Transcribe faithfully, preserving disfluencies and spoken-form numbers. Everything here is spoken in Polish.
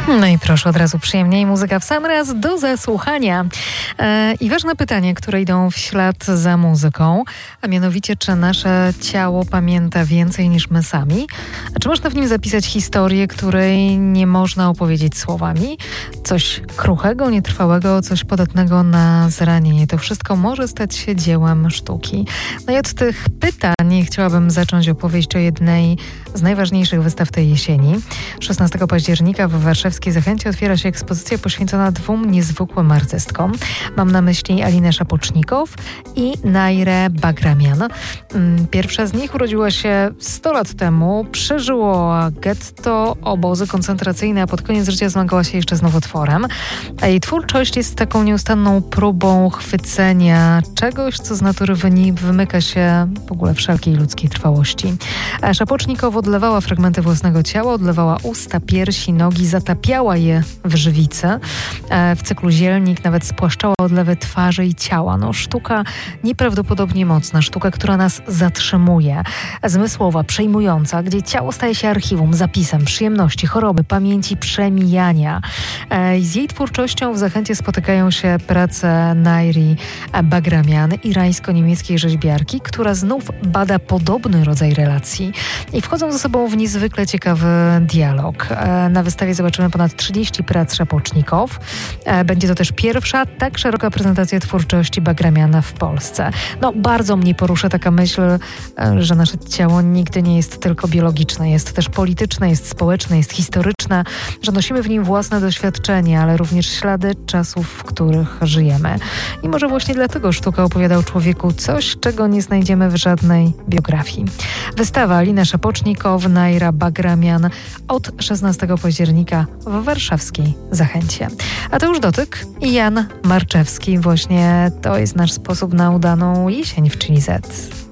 No i proszę, od razu przyjemniej, muzyka w sam raz do zasłuchania. E, I ważne pytanie, które idą w ślad za muzyką, a mianowicie, czy nasze ciało pamięta więcej niż my sami? A czy można w nim zapisać historię, której nie można opowiedzieć słowami? Coś kruchego, nietrwałego, coś podatnego na zranienie. To wszystko może stać się dziełem sztuki. No i od tych pytań chciałabym zacząć opowieść o jednej z najważniejszych wystaw tej jesieni. szesnastego października w warszawskiej Zachęcie otwiera się ekspozycja poświęcona dwóm niezwykłym artystkom. Mam na myśli Alinę Szapocznikow i Nairę Bagramian. Pierwsza z nich urodziła się sto lat temu, przeżyła getto, obozy koncentracyjne, a pod koniec życia zmagała się jeszcze z nowotworem. A jej twórczość jest taką nieustanną próbą chwycenia czegoś, co z natury wyni- wymyka się w ogóle wszelkiej ludzkiej trwałości. Szapocznikow odlewała fragmenty własnego ciała, odlewała usta, piersi, nogi, zatapiała je w żywicy. W cyklu Zielnik nawet spłaszczała odlewy twarzy i ciała. No, sztuka nieprawdopodobnie mocna, sztuka, która nas zatrzymuje. Zmysłowa, przejmująca, gdzie ciało staje się archiwum, zapisem przyjemności, choroby, pamięci, przemijania. Z jej twórczością w Zachęcie spotykają się prace Nairy Bagramian, irańsko-niemieckiej rzeźbiarki, która znów bada podobny rodzaj relacji i wchodzą ze sobą w niezwykle ciekawy dialog. Na wystawie zobaczymy ponad trzydzieści prac Szapocznikow. Będzie to też pierwsza tak szeroka prezentacja twórczości Bagramiana w Polsce. No, bardzo mnie porusza taka myśl, że nasze ciało nigdy nie jest tylko biologiczne, jest też polityczne, jest społeczne, jest historyczne, że nosimy w nim własne doświadczenie, ale również ślady czasów, w których żyjemy. I może właśnie dlatego sztuka opowiada o człowieku coś, czego nie znajdziemy w żadnej biografii. Wystawa Alina Szapocznikow, Naira Bagramian od szesnastego października w warszawskiej Zachęcie. A to już Dotyk i Jan Marczewski. Właśnie to jest nasz sposób na udaną jesień w Chili Z.